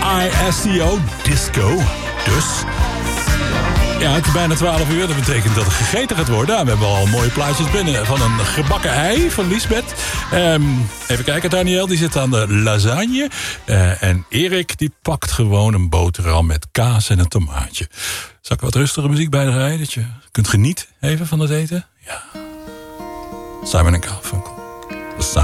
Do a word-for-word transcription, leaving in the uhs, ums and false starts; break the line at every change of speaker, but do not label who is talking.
I S C O, disco. Dus... Ja, het is bijna twaalf uur. Dat betekent dat er gegeten gaat worden. Nou, we hebben al mooie plaatjes binnen van een gebakken ei van Lisbeth. Um, even kijken, Daniel, die zit aan de lasagne. Uh, en Erik, die pakt gewoon een boterham met kaas en een tomaatje. Zal ik wat rustige muziek bij draaien, dat je kunt genieten even van het eten? Ja. Simon en Garfunkel.